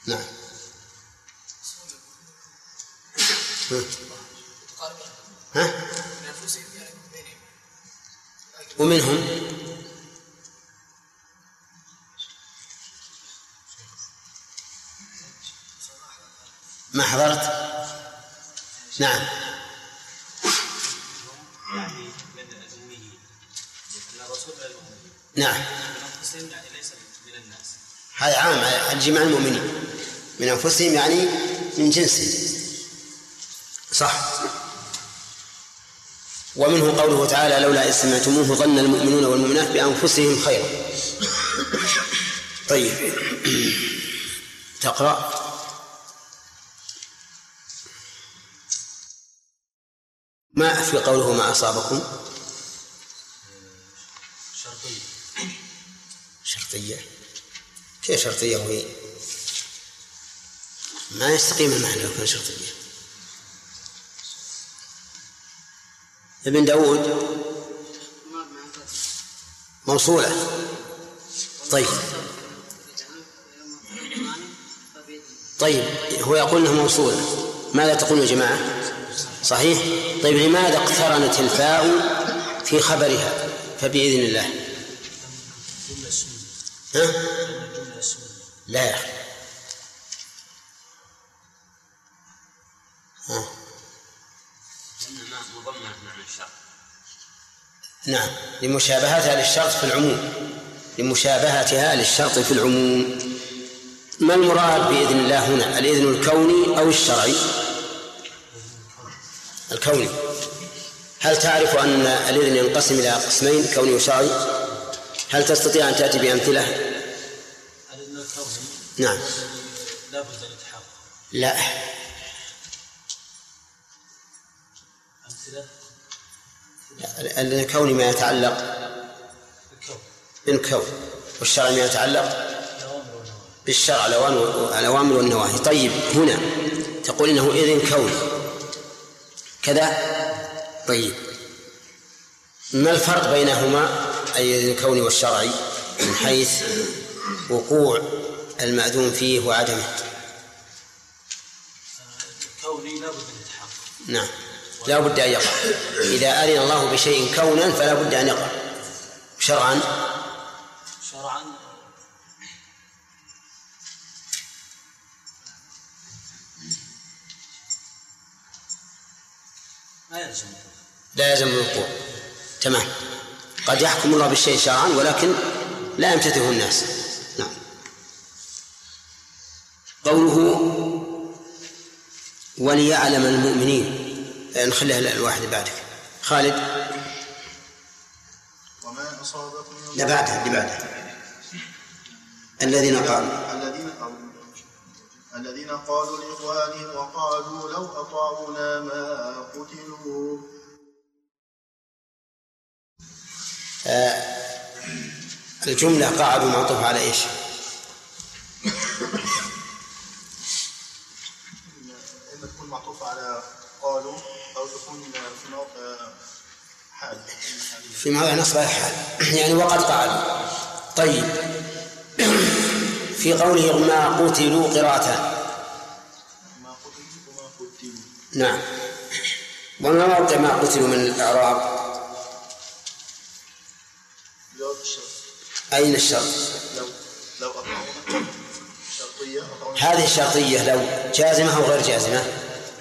نعم. ها؟ ومنهم ما حضرت. نعم. نعم. هذا عام الجماع المؤمنين من أنفسهم يعني من جنسهم. صح. ومنه قوله تعالى لولا إذ سمعتموه ظن المؤمنون والمؤمنات بأنفسهم خيرا. طيب تقرأ. ما في قوله ما أصابكم شرطية. كيف شرطية وهي ما يستقيم المعنى لو كان شرطية. ابن داود موصولة. طيب هو يقول انها موصولة، ماذا تقول يا جماعة؟ صحيح. طيب لماذا اقترنت الفاء في خبرها فبإذن الله؟ ها؟ لا يا أخي. نعم لمشابهتها للشرط في العموم. لمشابهتها للشرط في العموم. ما المراد بإذن الله هنا؟ الإذن الكوني أو الشرعي؟ الكوني. هل تعرف أن الإذن ينقسم إلى قسمين كوني وشرعي؟ هل تستطيع أن تأتي بأمثلة؟ الإذن الكوني نعم لا بد من التحقق. لا. أمثلة. الإذن الكوني ما يتعلق بالكون، والشرع ما يتعلق بالشرع الأوامر والنواهي. طيب هنا تقول إنه إذن كوني كذا. طيب ما الفرق بينهما أي الإذن الكوني والشرعي من حيث وقوع المأذون فيه وعدمه؟ الكوني لا بد من التحقق. نعم لا بد أن يقع. إذا أذن الله بشيء كونا فلا بد أن يقع. شرعا لا يلزم الوقوع. تمام. قد يحكم الله بالشيء شرعا ولكن لا يمتثله الناس. نعم. قوله وليعلم المؤمنين. نخليها الواحد بعدك خالد. وما أصابكم لا بعدها الذين قالوا لإخوانهم وقالوا لو أطاعونا ما قتلوا. الجملة قاعدوا معطوف على إيش؟ إما تكون معطوف على قالوا أو تكون في موقع حال في موضع نصب الحال يعني وقد قالوا. طيب في قوله ما قتلوا قراءتان. ما قتلوا وما قتلوا. نعم. وما موقع ما قتلوا من الإعراب؟ جواب الشرط. أين الشرط؟ لو أطاعونا شرطية. هذه الشرطية لو جازمة أو غير جازمة؟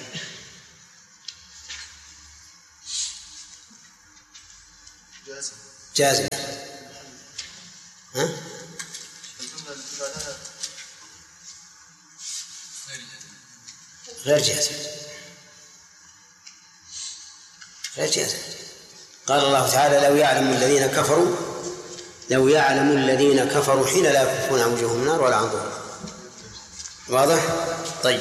جازمة. ها؟ غير جازمة. قال الله تعالى لو يعلم الذين كفروا حين لا يكفون عن وجوههم النار ولا عن ظهورهم. واضح؟ طيب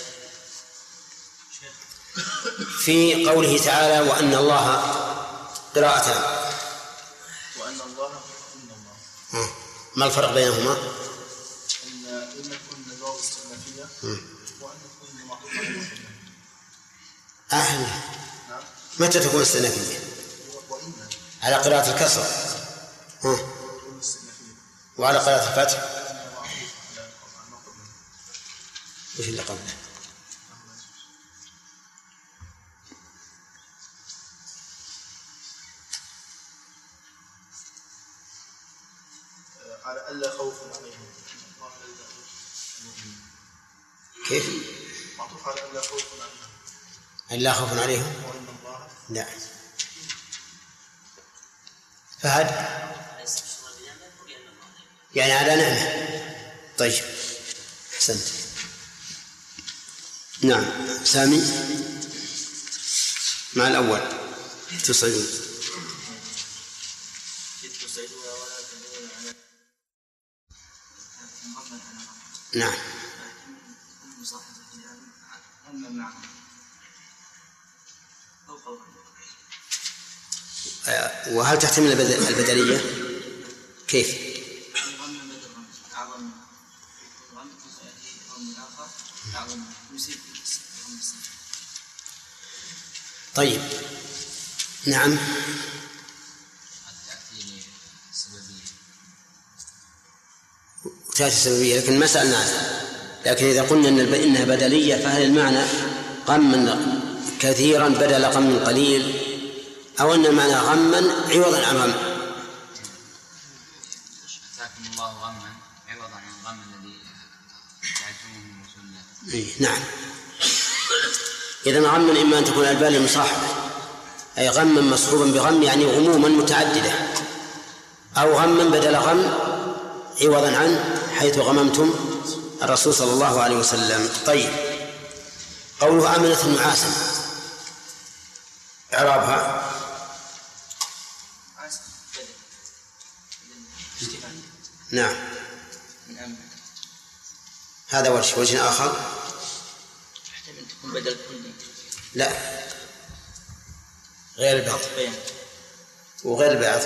في قوله تعالى وأن الله قراءتان. وأن الله ما الفرق بينهما؟ إن تكون جواب استئنافية وأن تكون معطوفة على متى تكون استئنافية؟ على قراءة الكسر وعلى قراءة الفتح. وش اللي قبله؟ على ألا خوف عليهم. كيف؟ معطوف على ألا خوف عليهم. ألا خوف عليهم؟ وإن الله لا. فهد يعني على نعمة. طيب أحسنت. نعم سامي مع الأول تصعدون. نعم. وهل تحتمل البدلية؟ كيف؟ طيب نعم. تأتي سببية لكن ما سألنا عنها. لكن إذا قلنا إنها بدلية فهل المعنى غما كثيرا بدل غم قليل أو أن المعنى غما عوضا عن غم؟ أتاكم الله غما عوضا عن الغم الذي جعلتموه من رسول الله. نعم. إذن غما إما أن تكون البال المصاحبة أي غما مصحوبا بغم يعني غموما متعددة، أو غما بدل غم عوضا عنه حيث غممتم الرسول صلى الله عليه وسلم. طيب قوله آمنة نعاسا إعرابها؟ نعم هذا وجه آخر. يحتمل تكون بدل كلي. لا غير البعض وغير البعض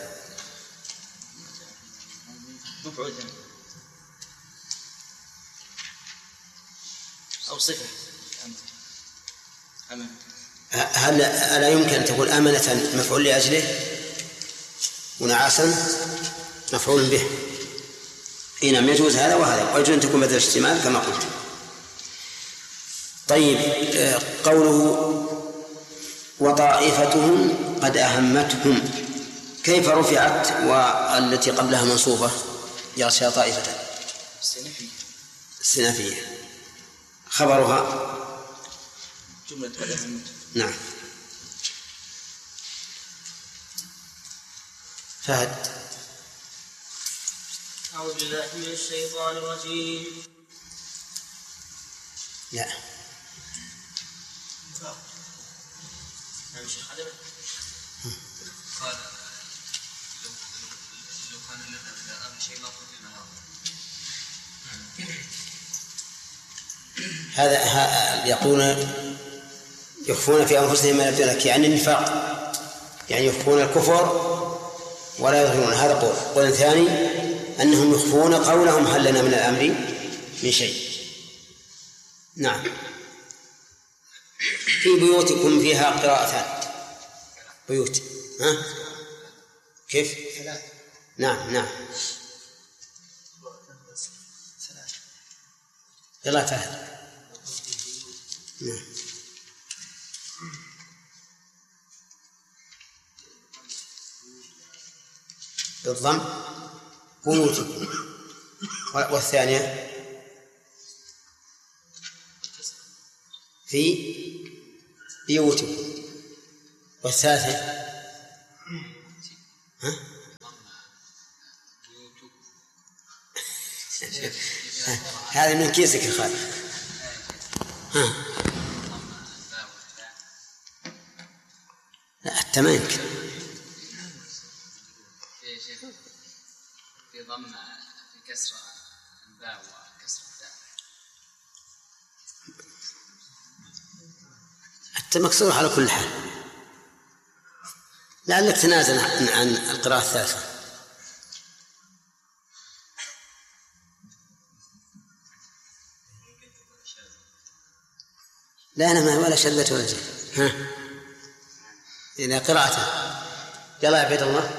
مفعول أو صفة. هل ألا يمكن أن تقول آمنة مفعول لأجله ونعاسا مفعول به؟ نعم يجوز هذا وهذا، ويجوز أن تكون بدل اشتمال كما قلت. طيب قوله وطائفتهم قد أهمتهم كيف رفعت والتي قبلها منصوبة يغشى طائفة؟ السنافية خبرها جملة قد أهمتهم. نعم. فهد أعوذ بالله من الشيطان الرجيم. لا نعم شيخ علي. قال لو كان لنا أمر شيء ما قلنا هذا يقولون يخفون في أنفسهم ما يبدون لك يعني النفاق، يعني يخفون الكفر ولا يظهرون. هذا قول ثاني أنهم يخفون قولهم هل لنا من الأمر من شيء. نعم. في بيوتكم فيها قراءتان بيوت ها كيف؟ نعم يلا فهد. نعم. بالضم بيوتكم. والثانية في بيوتكم. والثالثة ها؟ هذا من كيسك يا خالد. ها لا التمام في ضم في كسر الباء وكسر الدال. حتى مكسور على كل حال. لعلك تنازل عن القراءة الثالثة. لا أنا ما ولا شذة ولا شيء. ها إلى قراءته. يلا يا عبد الله.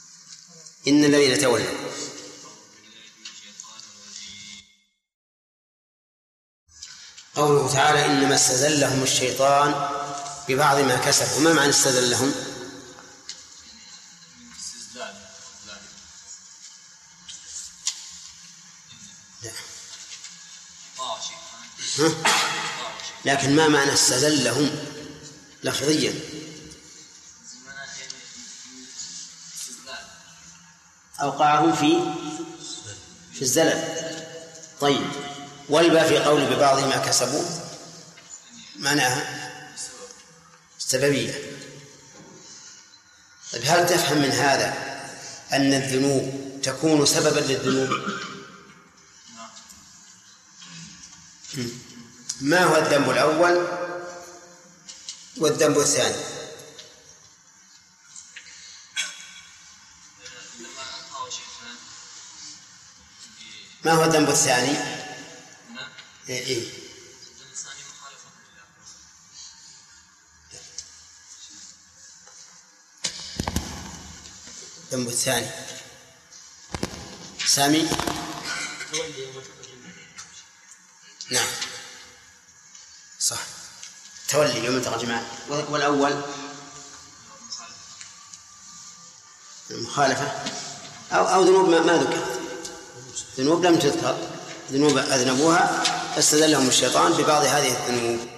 إن الذين تولوا قوله تعالى إنما استزلهم الشيطان ببعض ما كسبوا. وما معنى استزلهم؟ لكن ما معنى استزلهم لفظيا؟ أوقعهم في الزلل. طيب، والباء في قول ببعض ما كسبوا معناها السببية. طيب، هل تفهم من هذا أن الذنوب تكون سببا للذنوب؟ ما هو الذنب الأول والذنب الثاني؟ ما هو الذنب الثاني؟ إيه؟ الذنب الثاني سامي؟ نعم صح، تولي يوم التقى الجماعة. والأول المخالفة أو ذنوب ما ذكرت، ذنوب لم تذكر، ذنوب أذنبوها فاستدلهم الشيطان ببعض هذه الذنوب.